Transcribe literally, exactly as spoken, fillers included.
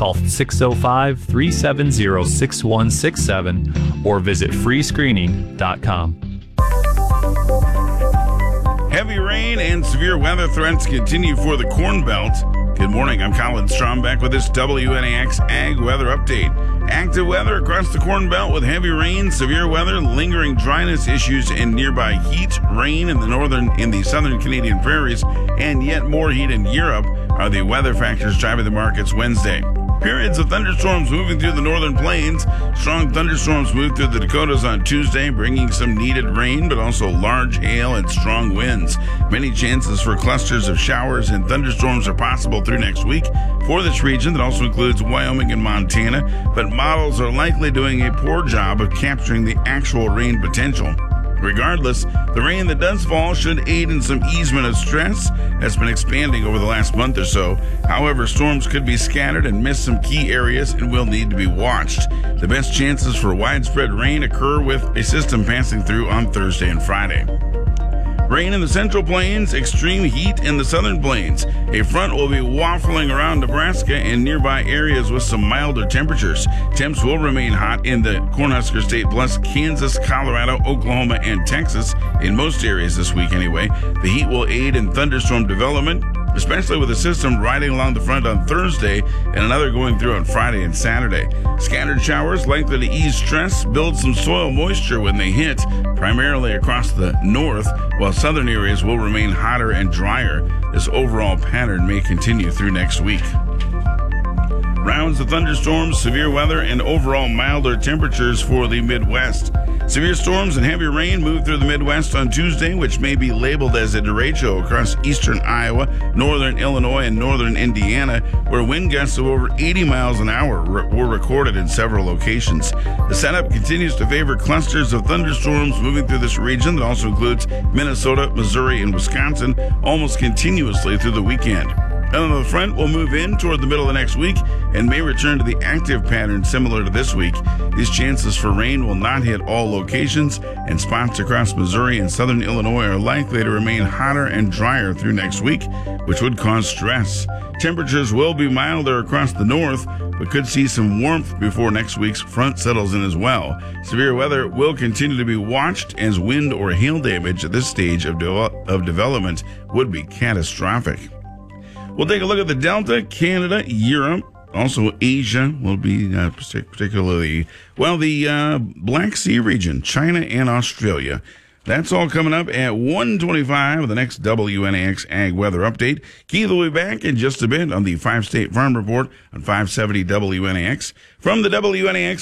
Call six oh five, three seven zero, six one six seven or visit free screening dot com. Heavy rain and severe weather threats continue for the Corn Belt. Good morning, I'm Colin Strom back with this W N A X Ag Weather Update. Active weather across the Corn Belt with heavy rain, severe weather, lingering dryness issues, and nearby heat, rain in the northern, in the southern Canadian prairies, and yet more heat in Europe are the weather factors driving the markets Wednesday. Periods of thunderstorms moving through the northern plains. Strong thunderstorms move through the Dakotas on Tuesday, bringing some needed rain, but also large hail and strong winds. Many chances for clusters of showers and thunderstorms are possible through next week for this region. That also includes Wyoming and Montana, but models are likely doing a poor job of capturing the actual rain potential. Regardless, the rain that does fall should aid in some easement of stress that's been expanding over the last month or so. However, storms could be scattered and miss some key areas and will need to be watched. The best chances for widespread rain occur with a system passing through on Thursday and Friday. Rain in the Central Plains, extreme heat in the Southern Plains. A front will be waffling around Nebraska and nearby areas with some milder temperatures. Temps will remain hot in the Cornhusker State plus Kansas, Colorado, Oklahoma, and Texas in most areas this week anyway. The heat will aid in thunderstorm development, especially with a system riding along the front on Thursday and another going through on Friday and Saturday. Scattered showers likely to ease stress, build some soil moisture when they hit, primarily across the north, while southern areas will remain hotter and drier. This overall pattern may continue through next week. Rounds of thunderstorms, severe weather, and overall milder temperatures for the Midwest. Severe storms and heavy rain move through the Midwest on Tuesday, which may be labeled as a derecho across eastern Iowa, northern Illinois, and northern Indiana, where wind gusts of over eighty miles an hour re- were recorded in several locations. The setup continues to favor clusters of thunderstorms moving through this region that also includes Minnesota, Missouri, and Wisconsin almost continuously through the weekend. Another front will move in toward the middle of next week and may return to the active pattern similar to this week. These chances for rain will not hit all locations, and spots across Missouri and southern Illinois are likely to remain hotter and drier through next week, which would cause stress. Temperatures will be milder across the north, but could see some warmth before next week's front settles in as well. Severe weather will continue to be watched, as wind or hail damage at this stage of, de- of development would be catastrophic. We'll take a look at the Delta, Canada, Europe, also Asia will be uh, particularly, well, the uh, Black Sea region, China and Australia. That's all coming up at one twenty-five of the next W N A X Ag Weather Update. Keith will be back in just a bit on the five State Farm Report on five seventy W N A X. From the W N A X